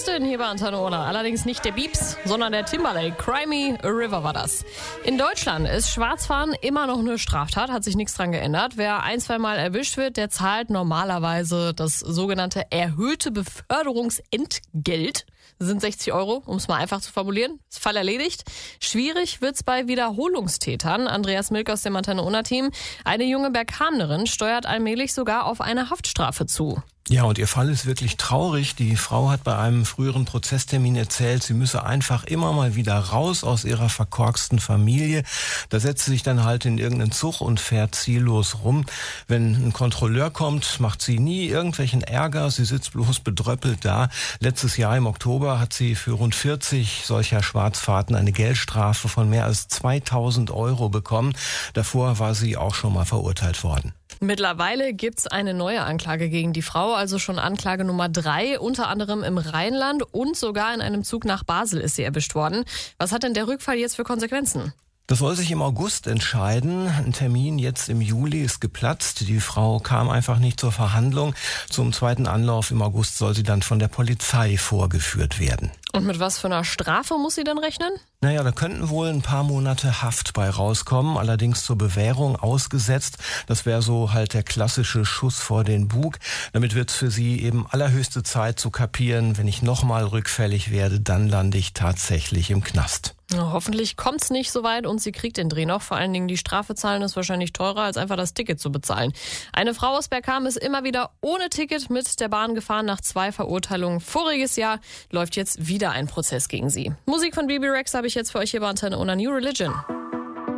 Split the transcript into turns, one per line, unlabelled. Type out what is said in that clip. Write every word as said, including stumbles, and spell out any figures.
Justin hier bei Antenne Oder. Allerdings nicht der Beeps, sondern der Timberlake. Cry Me a River war das. In Deutschland ist Schwarzfahren immer noch eine Straftat, hat sich nichts dran geändert. Wer ein, zwei Mal erwischt wird, der zahlt normalerweise das sogenannte erhöhte Beförderungsentgelt. Das sind sechzig Euro, um es mal einfach zu formulieren. Ist Fall erledigt. Schwierig wird's bei Wiederholungstätern. Andreas Milk aus dem Antenne Una-Team. Eine junge Berghamnerin steuert allmählich sogar auf eine Haftstrafe zu.
Ja, und ihr Fall ist wirklich traurig. Die Frau hat bei einem früheren Prozesstermin erzählt, sie müsse einfach immer mal wieder raus aus ihrer verkorksten Familie. Da setzt sie sich dann halt in irgendeinen Zug und fährt ziellos rum. Wenn ein Kontrolleur kommt, macht sie nie irgendwelchen Ärger. Sie sitzt bloß bedröppelt da. Letztes Jahr im Oktober hat sie für rund vierzig solcher Schwarzfahrten eine Geldstrafe von mehr als zweitausend Euro bekommen. Davor war sie auch schon mal verurteilt worden.
Mittlerweile gibt's eine neue Anklage gegen die Frau, also schon Anklage Nummer drei, unter anderem im Rheinland und sogar in einem Zug nach Basel ist sie erwischt worden. Was hat denn der Rückfall jetzt für Konsequenzen?
Das soll sich im August entscheiden. Ein Termin jetzt im Juli ist geplatzt. Die Frau kam einfach nicht zur Verhandlung. Zum zweiten Anlauf im August soll sie dann von der Polizei vorgeführt werden.
Und mit was für einer Strafe muss sie denn rechnen?
Naja, da könnten wohl ein paar Monate Haft bei rauskommen, allerdings zur Bewährung ausgesetzt. Das wäre so halt der klassische Schuss vor den Bug. Damit wird's für sie eben allerhöchste Zeit zu kapieren, wenn ich nochmal rückfällig werde, dann lande ich tatsächlich im Knast.
Ja, hoffentlich kommt's nicht so weit und sie kriegt den Dreh noch. Vor allen Dingen die Strafe zahlen ist wahrscheinlich teurer, als einfach das Ticket zu bezahlen. Eine Frau aus Bergham ist immer wieder ohne Ticket mit der Bahn gefahren nach zwei Verurteilungen. Voriges Jahr läuft jetzt wieder ein Prozess gegen sie. Musik von B B Rex habe ich jetzt für euch hier bei Antenne Una, New Religion.